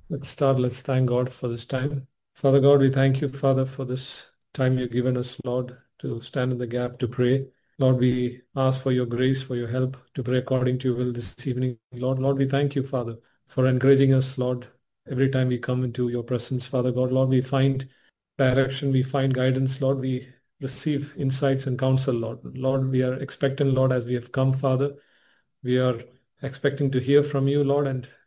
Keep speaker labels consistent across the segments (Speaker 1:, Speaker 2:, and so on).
Speaker 1: Let's start. Let's thank God for this time. Father God, we thank you, Father, for this time you've given us, Lord, to stand in the gap to pray. Lord, we ask for your grace, for your help to pray according to your will this evening. Lord, we thank you, Father, for encouraging us, Lord, every time we come into your presence, Father God. Lord, we find direction, we find guidance, Lord. We receive insights and counsel, Lord. Lord, we are expectant, Lord, as we have come, Father. We are expecting to hear from you, Lord,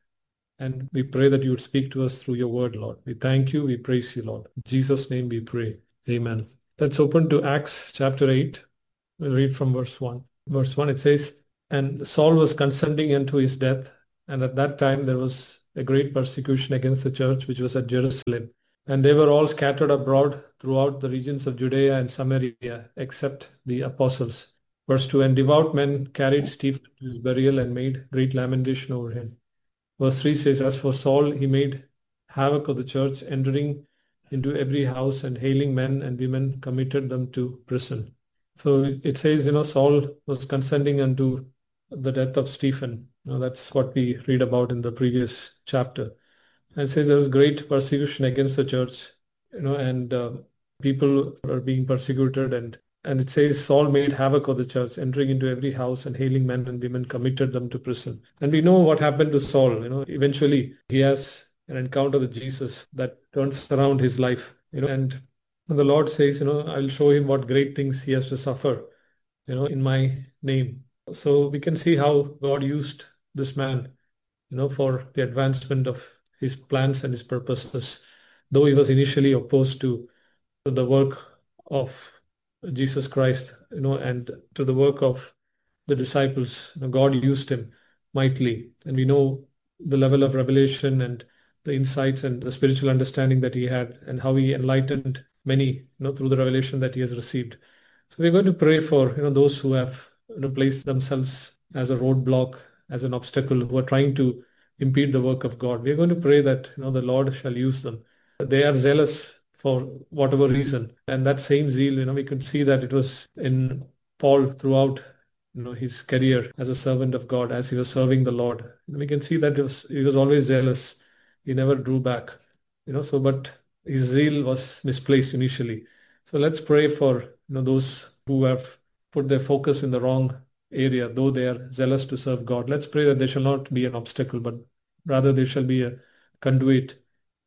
Speaker 1: and we pray that you would speak to us through your word, Lord. We thank you. We praise you, Lord. In Jesus' name we pray. Amen. Let's open to Acts chapter 8. We'll read from verse 1. Verse 1, it says, "And Saul was consenting unto his death, and at that time there was a great persecution against the church which was at Jerusalem. And they were all scattered abroad throughout the regions of Judea and Samaria, except the apostles." Verse 2, "And devout men carried Stephen to his burial and made great lamentation over him." Verse 3 says, "As for Saul, he made havoc of the church, entering into every house and hailing men and women, committed them to prison." So it says, Saul was consenting unto the death of Stephen. That's what we read about in the previous chapter. And it says there was great persecution against the church, and people are being persecuted. And it says Saul made havoc of the church, entering into every house and hailing men and women, committed them to prison. And we know what happened to Saul. Eventually he has an encounter with Jesus that turns around his life. And the Lord says, I'll show him what great things he has to suffer, in my name. So we can see how God used this man, for the advancement of his plans and his purposes. Though he was initially opposed to the work of Jesus Christ, and to the work of the disciples, God used him mightily. And we know the level of revelation and the insights and the spiritual understanding that he had, and how he enlightened many, through the revelation that he has received. So we're going to pray for, those who have, placed themselves as a roadblock, as an obstacle, who are trying to impede the work of God. We're going to pray that, the Lord shall use them. They are zealous for whatever reason. And that same zeal, we could see that it was in Paul throughout, his career as a servant of God, as he was serving the Lord. We can see that he was always zealous. He never drew back, but his zeal was misplaced initially. So let's pray for, those who have put their focus in the wrong area, though they are zealous to serve God. Let's pray that they shall not be an obstacle, but rather they shall be a conduit,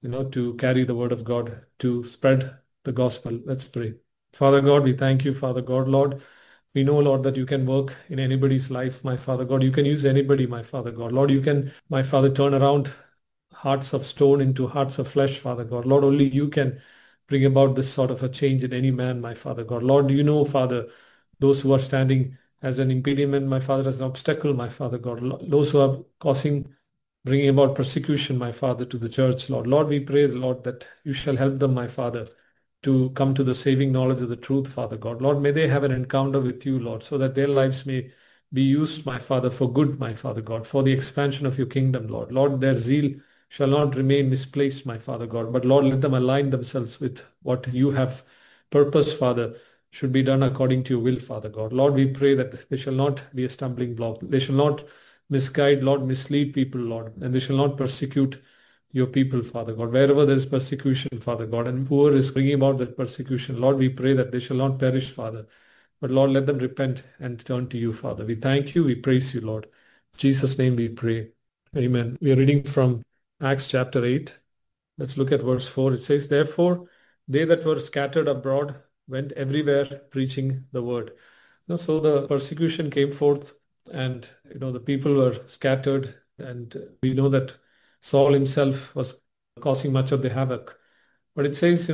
Speaker 1: to carry the word of God, to spread the gospel. Let's pray. Father God, we thank you, Father God. Lord, we know, Lord, that you can work in anybody's life, my Father God. You can use anybody, my Father God. Lord, you can, my Father, turn around hearts of stone into hearts of flesh, Father God. Lord, only you can bring about this sort of a change in any man, my Father God. Lord, you know, Father, those who are standing as an impediment, my Father, as an obstacle, my Father God. Those who are bringing about persecution, my Father, to the church, Lord. Lord, we pray, Lord, that you shall help them, my Father, to come to the saving knowledge of the truth, Father God. Lord, may they have an encounter with you, Lord, so that their lives may be used, my Father, for good, my Father God, for the expansion of your kingdom, Lord. Lord, their zeal shall not remain misplaced, my Father God, but Lord, let them align themselves with what you have purposed, Father, should be done according to your will, Father God. Lord, we pray that they shall not be a stumbling block. They shall not misguide, Lord, mislead people, Lord, and they shall not persecute your people, Father God. Wherever there is persecution, Father God, and whoever is bringing about that persecution, Lord, we pray that they shall not perish, Father. But Lord, let them repent and turn to you, Father. We thank you. We praise you, Lord. In Jesus' name we pray. Amen. We are reading from Acts chapter 8. Let's look at verse 4. It says, "Therefore, they that were scattered abroad went everywhere preaching the word." So the persecution came forth, and the people were scattered, and we know that Saul himself was causing much of the havoc. But it says,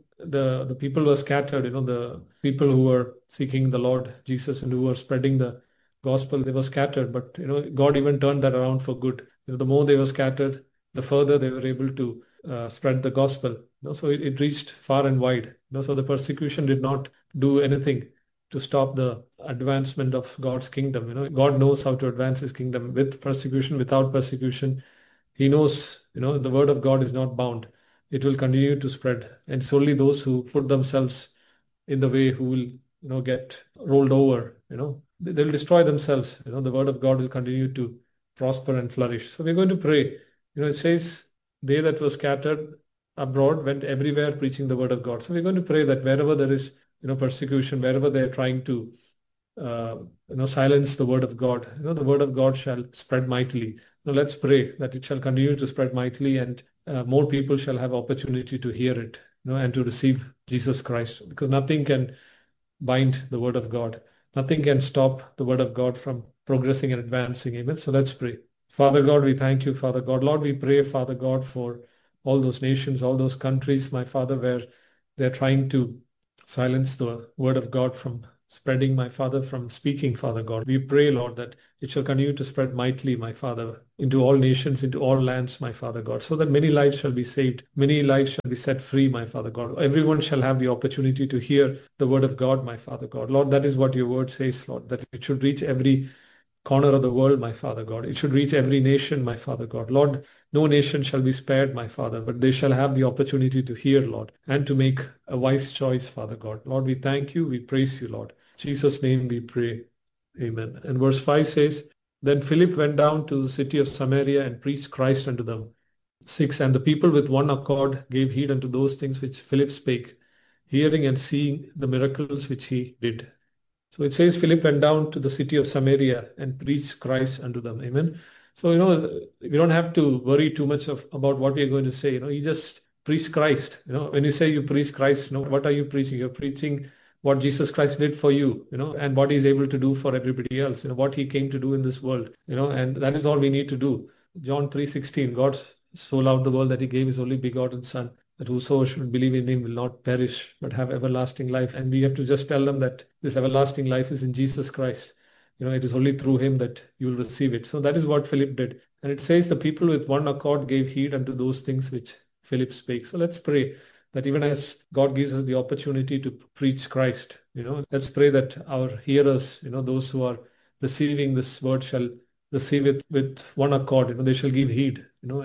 Speaker 1: the people were scattered, the people who were seeking the Lord Jesus and who were spreading the gospel, they were scattered. But, God even turned that around for good. The more they were scattered, the further they were able to spread the gospel. So it reached far and wide. So the persecution did not do anything to stop the advancement of God's kingdom. God knows how to advance his kingdom with persecution, without persecution. He knows, the word of God is not bound. It will continue to spread. And it's only those who put themselves in the way who will, get rolled over, they'll destroy themselves. The word of God will continue to prosper and flourish. So we're going to pray. It says they that were scattered abroad went everywhere preaching the word of God. So we're going to pray that wherever there is, persecution, wherever they're trying to, uh, silence the word of God, the word of God shall spread mightily. Now let's pray that it shall continue to spread mightily, and more people shall have opportunity to hear it, and to receive Jesus Christ, because nothing can bind the word of God. Nothing can stop the word of God from progressing and advancing. Amen. So let's pray. Father God, we thank you, Father God. Lord, we pray, Father God, for all those nations, all those countries, my Father, where they're trying to silence the word of God from spreading, my Father, from speaking, Father God. We pray, Lord, that it shall continue to spread mightily, my Father, into all nations, into all lands, my Father God, so that many lives shall be saved, many lives shall be set free, my Father God. Everyone shall have the opportunity to hear the word of God, my Father God. Lord, that is what your word says, Lord, that it should reach every corner of the world, my Father God. It should reach every nation, my Father God. Lord, no nation shall be spared, my Father, but they shall have the opportunity to hear, Lord, and to make a wise choice, Father God. Lord, we thank you. We praise you, Lord. In Jesus' name we pray. Amen. And verse 5 says, Then Philip went down to the city of Samaria and preached Christ unto them. 6. And the people with one accord gave heed unto those things which Philip spake, hearing and seeing the miracles which he did. So it says Philip went down to the city of Samaria and preached Christ unto them. Amen. So, we don't have to worry too much about what we are going to say. You just preach Christ. When you say you preach Christ, what are you preaching? You're preaching what Jesus Christ did for you, and what he's able to do for everybody else, what he came to do in this world, and that is all we need to do. John 3:16, God so loved the world that he gave his only begotten son, that whoso should believe in him will not perish, but have everlasting life. And we have to just tell them that this everlasting life is in Jesus Christ. It is only through him that you will receive it. So that is what Philip did. And it says the people with one accord gave heed unto those things which Philip spake. So let's pray that even as God gives us the opportunity to preach Christ, let's pray that our hearers, those who are receiving this word shall receive it with one accord. They shall give heed,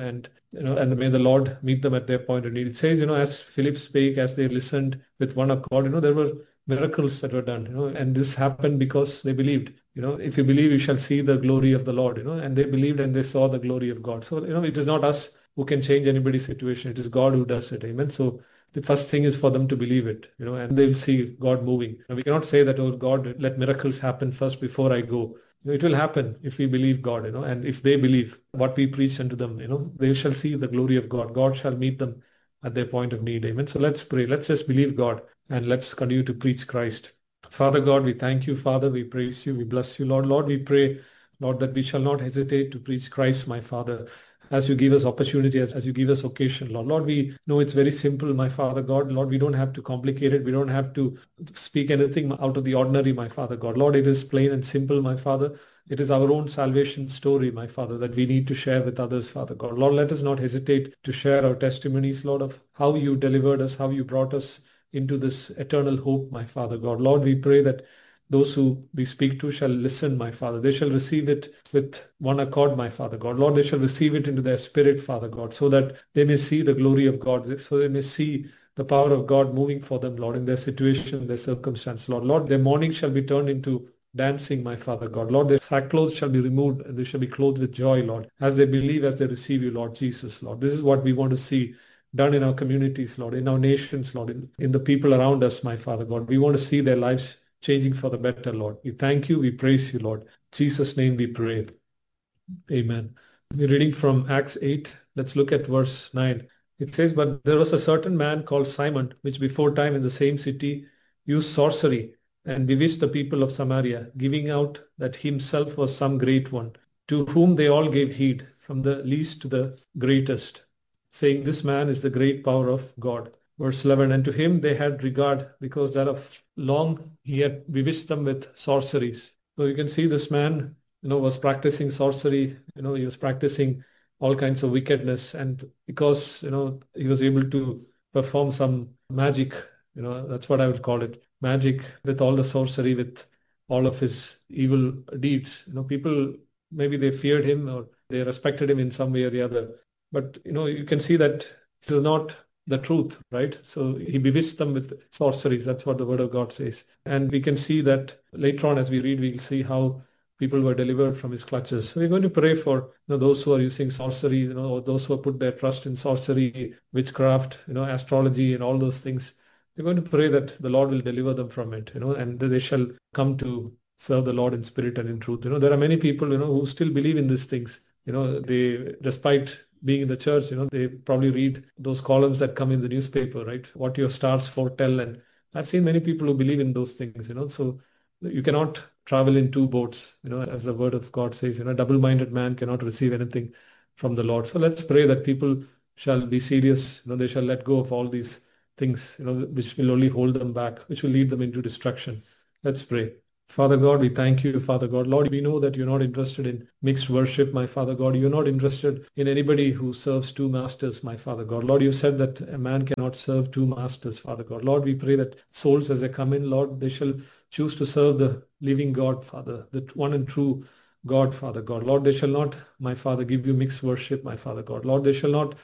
Speaker 1: and may the Lord meet them at their point of need. It says, as Philip spake, as they listened with one accord, there were miracles that were done, and this happened because they believed. If you believe, you shall see the glory of the Lord, and they believed and they saw the glory of God. So, it is not us who can change anybody's situation. It is God who does it. Amen. So the first thing is for them to believe it, and they'll see God moving. We cannot say that, oh God, let miracles happen first before I go. It will happen if we believe God, and if they believe what we preach unto them, they shall see the glory of God. God shall meet them at their point of need. Amen. So let's pray. Let's just believe God and let's continue to preach Christ. Father God, we thank you, Father. We praise you. We bless you, Lord. Lord, we pray, Lord, that we shall not hesitate to preach Christ, my Father, as you give us opportunity, as you give us occasion, Lord. Lord, we know it's very simple, my Father God. Lord, we don't have to complicate it. We don't have to speak anything out of the ordinary, my Father God. Lord, it is plain and simple, my Father. It is our own salvation story, my Father, that we need to share with others, Father God. Lord, let us not hesitate to share our testimonies, Lord, of how you delivered us, how you brought us into this eternal hope, my Father God. Lord, we pray that those who we speak to shall listen, my Father. They shall receive it with one accord, my Father God. Lord, they shall receive it into their spirit, Father God, so that they may see the glory of God, so they may see the power of God moving for them, Lord, in their situation, their circumstance, Lord. Lord, their mourning shall be turned into dancing, my Father God. Lord, their sackcloth shall be removed and they shall be clothed with joy, Lord, as they believe, as they receive you, Lord Jesus, Lord. This is what we want to see done in our communities, Lord, in our nations, Lord, in the people around us, my Father God. We want to see their lives changing for the better, Lord. We thank you. We praise you, Lord. In Jesus' name we pray. Amen. We're reading from Acts 8. Let's look at verse 9. It says, But there was a certain man called Simon, which before time in the same city used sorcery and bewitched the people of Samaria, giving out that himself was some great one, to whom they all gave heed, from the least to the greatest, saying, This man is the great power of God. Verse 11, And to him they had regard, because that of long he had bewitched them with sorceries. So you can see this man, was practicing sorcery. He was practicing all kinds of wickedness. And because, he was able to perform some magic, that's what I would call it, magic, with all the sorcery, with all of his evil deeds. People, maybe they feared him or they respected him in some way or the other. But, you can see that it was not the truth, right? So he bewitched them with sorceries. That's what the word of God says. And we can see that later on as we read, we'll see how people were delivered from his clutches. So we're going to pray for those who are using sorcery, or those who have put their trust in sorcery, witchcraft, astrology and all those things. We're going to pray that the Lord will deliver them from it, and that they shall come to serve the Lord in spirit and in truth. There are many people, who still believe in these things. They, despite being in the church, they probably read those columns that come in the newspaper, right? What your stars foretell. And I've seen many people who believe in those things, so you cannot travel in two boats, as the word of God says, double-minded man cannot receive anything from the Lord. So let's pray that people shall be serious, they shall let go of all these things, which will only hold them back, which will lead them into destruction. Let's pray. Father God, we thank you, Father God. Lord, we know that you're not interested in mixed worship, my Father God. You're not interested in anybody who serves two masters, my Father God. Lord, you said that a man cannot serve two masters, Father God. Lord, we pray that souls as they come in, Lord, they shall choose to serve the living God, Father, the one and true God, Father God. Lord, they shall not, my Father, give you mixed worship, my Father God. Lord, they shall not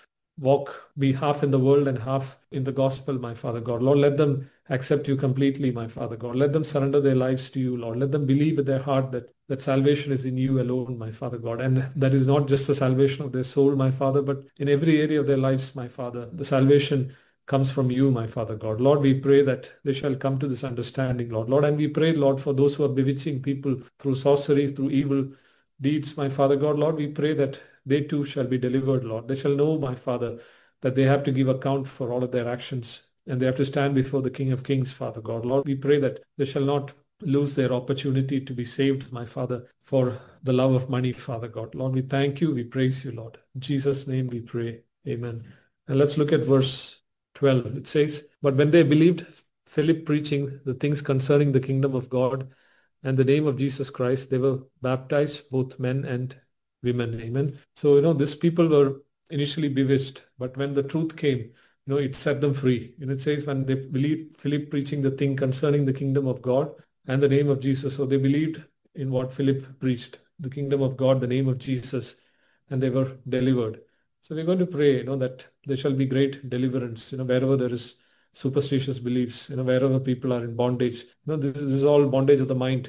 Speaker 1: be half in the world and half in the gospel, my Father God. Lord, let them accept you completely, my Father God. Let them surrender their lives to you, Lord. Let them believe with their heart that salvation is in you alone, my Father God. And that is not just the salvation of their soul, my Father, but in every area of their lives, my Father. The salvation comes from you, my Father God. Lord, we pray that they shall come to this understanding, Lord. Lord, and we pray, Lord, for those who are bewitching people through sorcery, through evil deeds, my Father God. Lord, we pray that they too shall be delivered, Lord. They shall know, my Father, that they have to give account for all of their actions and they have to stand before the King of Kings, Father God. Lord, we pray that they shall not lose their opportunity to be saved, my Father, for the love of money, Father God. Lord, we thank you. We praise you, Lord. In Jesus' name we pray. Amen. And let's look at verse 12. It says, "But when they believed Philip preaching the things concerning the kingdom of God and the name of Jesus Christ, they were baptized, both men and women." Amen. So, these people were initially bewitched, but when the truth came, it set them free. It says when they believed Philip preaching the thing concerning the kingdom of God and the name of Jesus. So they believed in what Philip preached, the kingdom of God, the name of Jesus, and they were delivered. So we're going to pray, that there shall be great deliverance, wherever there is superstitious beliefs, wherever people are in bondage. This is all bondage of the mind,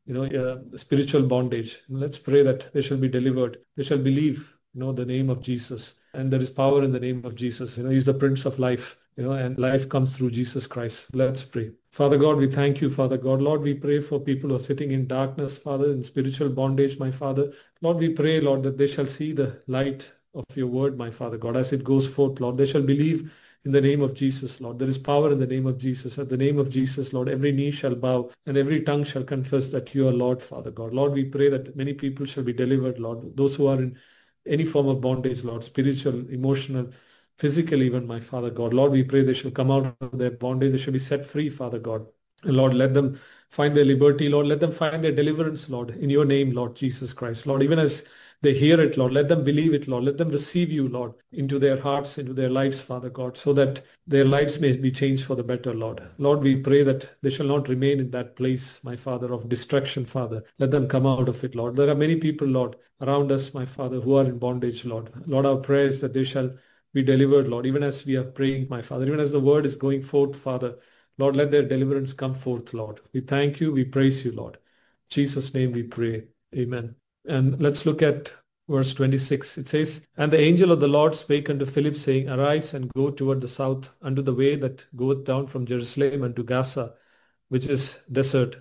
Speaker 1: spiritual bondage. Let's pray that they shall be delivered. They shall believe, the name of Jesus. And there is power in the name of Jesus. He's the Prince of life, and life comes through Jesus Christ. Let's pray. Father God, we thank you, Father God. Lord, we pray for people who are sitting in darkness, Father, in spiritual bondage, my Father. Lord, we pray, Lord, that they shall see the light of your word, my Father God, as it goes forth, Lord. They shall believe in the name of Jesus, Lord. There is power in the name of Jesus. At the name of Jesus, Lord, every knee shall bow and every tongue shall confess that you are Lord, Father God. Lord, we pray that many people shall be delivered, Lord. Those who are in any form of bondage, Lord, spiritual, emotional, physical even, my Father God. Lord, we pray they shall come out of their bondage. They shall be set free, Father God. And Lord, let them find their liberty, Lord. Let them find their deliverance, Lord, in your name, Lord Jesus Christ. Lord, even as they hear it, Lord, let them believe it, Lord. Let them receive you, Lord, into their hearts, into their lives, Father God, so that their lives may be changed for the better, Lord. Lord, we pray that they shall not remain in that place, my Father, of destruction, Father. Let them come out of it, Lord. There are many people, Lord, around us, my Father, who are in bondage, Lord. Lord, our prayer is that they shall be delivered, Lord, even as we are praying, my Father, even as the word is going forth, Father. Lord, let their deliverance come forth, Lord. We thank you. We praise you, Lord. In Jesus' name we pray. Amen. And let's look at verse 26. It says, "And the angel of the Lord spake unto Philip, saying, Arise and go toward the south unto the way that goeth down from Jerusalem unto Gaza, which is desert."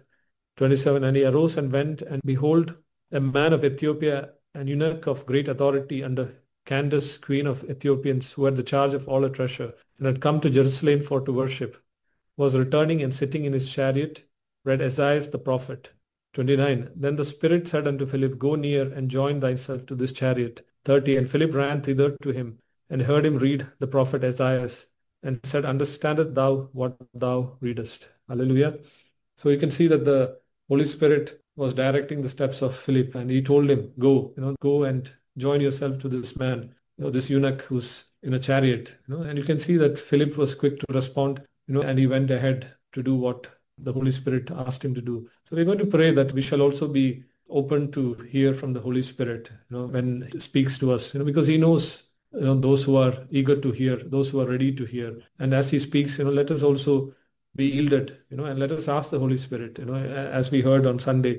Speaker 1: 27. "And he arose and went, and behold, a man of Ethiopia, an eunuch of great authority under Candace, queen of Ethiopians, who had the charge of all her treasure, and had come to Jerusalem for to worship, was returning and sitting in his chariot, read Isaiah the prophet." 29. "Then the Spirit said unto Philip, Go near and join thyself to this chariot." 30. "And Philip ran thither to him, and heard him read the prophet Isaiah, and said, Understandest thou what thou readest? Hallelujah. So you can see that the Holy Spirit was directing the steps of Philip, and he told him, Go, go and join yourself to this man, this eunuch who's in a chariot. And you can see that Philip was quick to respond, and he went ahead to do what the Holy Spirit asked him to do. So we're going to pray that we shall also be open to hear from the Holy Spirit, when he speaks to us, because he knows, those who are eager to hear, those who are ready to hear. And as he speaks, let us also be yielded, and let us ask the Holy Spirit, as we heard on Sunday,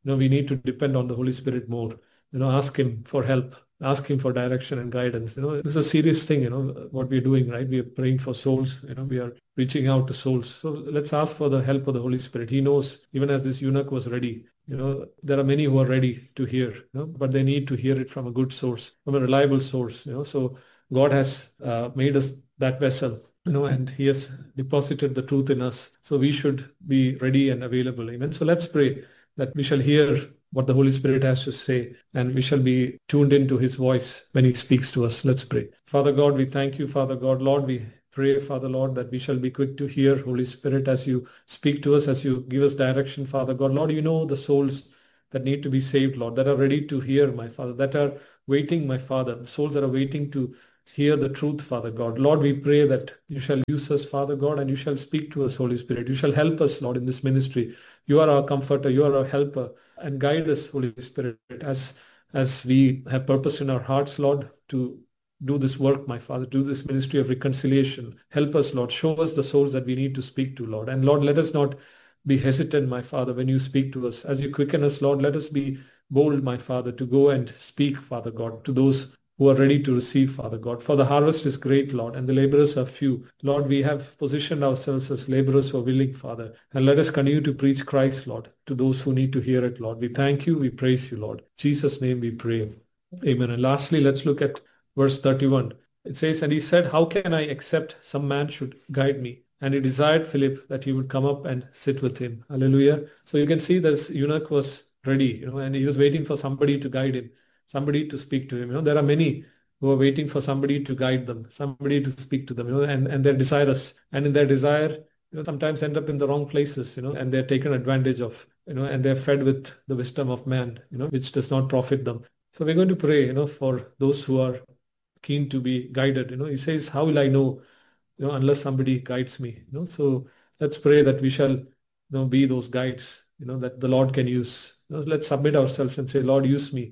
Speaker 1: we need to depend on the Holy Spirit more. Ask Him for help, ask Him for direction and guidance. It's a serious thing, what we're doing, right? We are praying for souls, we are reaching out to souls. So let's ask for the help of the Holy Spirit. He knows, even as this eunuch was ready, there are many who are ready to hear, but they need to hear it from a good source, from a reliable source. So God has made us that vessel, and He has deposited the truth in us. So we should be ready and available. Amen. So let's pray that we shall hear what the Holy Spirit has to say, and we shall be tuned into His voice when He speaks to us. Let's pray. Father God, we thank you, Father God. Lord, we pray, Father Lord, that we shall be quick to hear, Holy Spirit, as you speak to us, as you give us direction, Father God. Lord, you know the souls that need to be saved, Lord, that are ready to hear, my Father, that are waiting, my Father, the souls that are waiting to hear the truth, Father God. Lord, we pray that you shall use us, Father God, and you shall speak to us, Holy Spirit. You shall help us, Lord, in this ministry. You are our comforter, you are our helper, and guide us, Holy Spirit, as we have purpose in our hearts, Lord, to do this work, my Father, do this ministry of reconciliation. Help us, Lord. Show us the souls that we need to speak to, Lord. And Lord, let us not be hesitant, my Father, when you speak to us. As you quicken us, Lord, let us be bold, my Father, to go and speak, Father God, to those who are ready to receive, Father God. For the harvest is great, Lord, and the laborers are few. Lord, we have positioned ourselves as laborers who are willing, Father. And let us continue to preach Christ, Lord, to those who need to hear it, Lord. We thank you, we praise you, Lord. In Jesus' name we pray. Amen. And lastly, let's look at verse 31. It says, and he said, how can I accept some man should guide me? And he desired Philip that he would come up and sit with him. Hallelujah. So you can see this eunuch was ready, and he was waiting for somebody to guide him, somebody to speak to him. There are many who are waiting for somebody to guide them, somebody to speak to them, and they're desirous. And in their desire, sometimes end up in the wrong places, and they're taken advantage of, and they're fed with the wisdom of man, which does not profit them. So we're going to pray, for those who are keen to be guided. He says, how will I know, unless somebody guides me? So let's pray that we shall, be those guides, that the Lord can use. Let's submit ourselves and say, Lord, use me,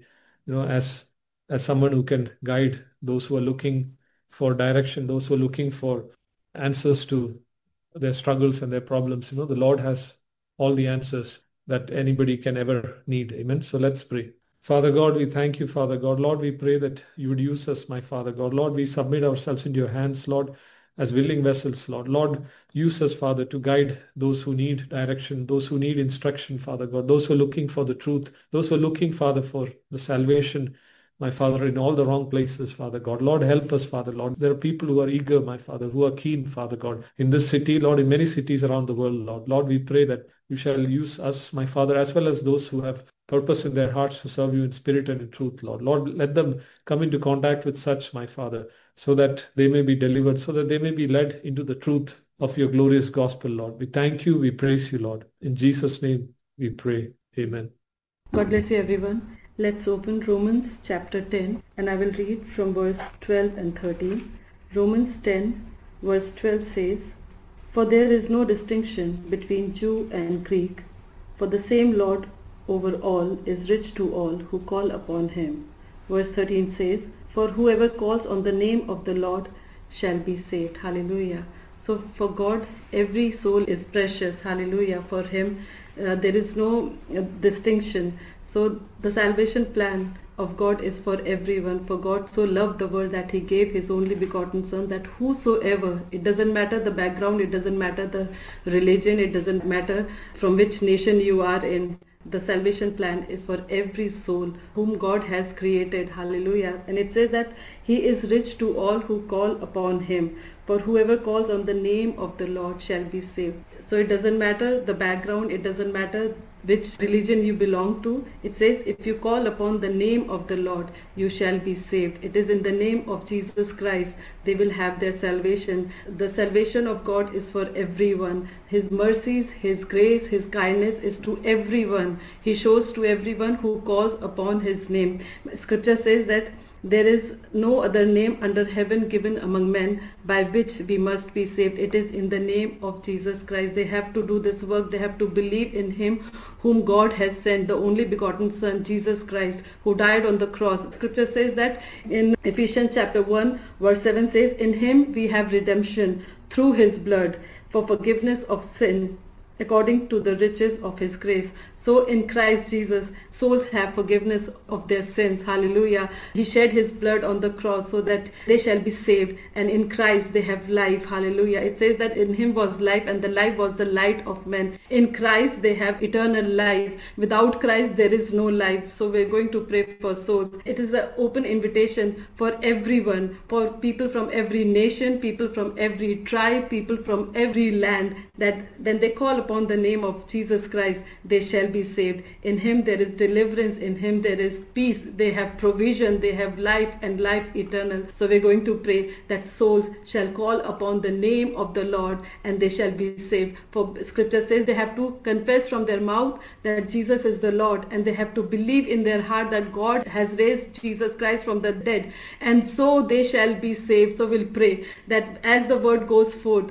Speaker 1: as someone who can guide those who are looking for direction, those who are looking for answers to their struggles and their problems. The Lord has all the answers that anybody can ever need. Amen. So let's pray. Father God, we thank you, Father God. Lord, we pray that you would use us, my Father God. Lord, we submit ourselves into your hands, Lord, as willing vessels, Lord. Lord, use us, Father, to guide those who need direction, those who need instruction, Father God, those who are looking for the truth, those who are looking, Father, for the salvation, my Father, in all the wrong places, Father God. Lord, help us, Father, Lord. There are people who are eager, my Father, who are keen, Father God, in this city, Lord, in many cities around the world, Lord. Lord, we pray that you shall use us, my Father, as well as those who have purpose in their hearts to serve you in spirit and in truth, Lord. Lord, let them come into contact with such, my Father, so that they may be delivered, so that they may be led into the truth of your glorious gospel, Lord. We thank you, we praise you, Lord. In Jesus' name we pray. Amen.
Speaker 2: God bless you, everyone. Let's open Romans chapter 10, and I will read from verse 12 and 13. Romans 10, verse 12 says, for there is no distinction between Jew and Greek, for the same Lord over all is rich to all who call upon him. Verse 13 says, for whoever calls on the name of the Lord shall be saved. Hallelujah. So for God, every soul is precious. Hallelujah. For him, there is no distinction. So the salvation plan of God is for everyone. For God so loved the world that he gave his only begotten Son, that whosoever, it doesn't matter the background, it doesn't matter the religion, it doesn't matter from which nation you are in, the salvation plan is for every soul whom God has created. Hallelujah. And it says that he is rich to all who call upon him. For whoever calls on the name of the Lord shall be saved. So it doesn't matter the background, it doesn't matter which religion you belong to. It says, if you call upon the name of the Lord, you shall be saved. It is in the name of Jesus Christ they will have their salvation. The salvation of God is for everyone. His mercies, his grace, his kindness is to everyone. He shows to everyone who calls upon his name. Scripture says that there is no other name under heaven given among men by which we must be saved. It is in the name of Jesus Christ. They have to do this work. They have to believe in him whom God has sent, the only begotten Son, Jesus Christ, who died on the cross. Scripture says that in Ephesians chapter 1, verse 7 says, in him we have redemption through his blood for forgiveness of sin, according to the riches of his grace. So in Christ Jesus, souls have forgiveness of their sins. Hallelujah. He shed his blood on the cross so that they shall be saved. And in Christ they have life. Hallelujah. It says that in him was life, and the life was the light of men. In Christ they have eternal life. Without Christ there is no life. So we're going to pray for souls. It is an open invitation for everyone, for people from every nation, people from every tribe, people from every land, that when they call upon the name of Jesus Christ, they shall be saved. In him there is deliverance, in him there is peace, they have provision, they have life and life eternal. So we're going to pray that souls shall call upon the name of the Lord and they shall be saved. For scripture says they have to confess from their mouth that Jesus is the Lord, and they have to believe in their heart that God has raised Jesus Christ from the dead, and so they shall be saved. So we'll pray that as the word goes forth,